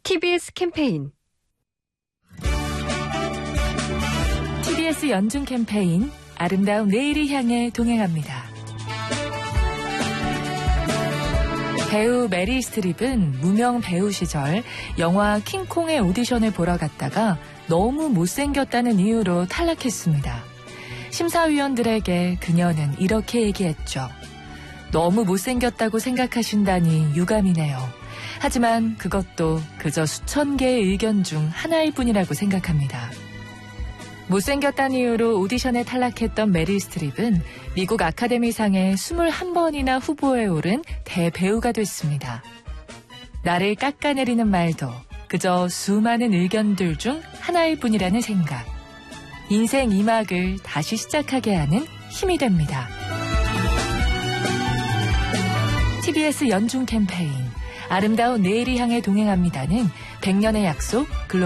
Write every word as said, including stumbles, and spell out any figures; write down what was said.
티비에스 캠페인 티비에스 연중 캠페인 아름다운 내일을 향해 동행합니다. 배우 메릴 스트립은 무명 배우 시절 영화 킹콩의 오디션을 보러 갔다가 너무 못생겼다는 이유로 탈락했습니다. 심사위원들에게 그녀는 이렇게 얘기했죠. 너무 못생겼다고 생각하신다니 유감이네요. 하지만 그것도 그저 수천 개의 의견 중 하나일 뿐이라고 생각합니다. 못생겼다는 이유로 오디션에 탈락했던 메릴 스트립은 미국 아카데미상에 이십일 번이나 후보에 오른 대배우가 됐습니다. 나를 깎아내리는 말도 그저 수많은 의견들 중 하나일 뿐이라는 생각. 인생 이 막을 다시 시작하게 하는 힘이 됩니다. 티비에스 연중 캠페인 아름다운 내일을 향해 동행합니다는 백 년의 약속 글로벌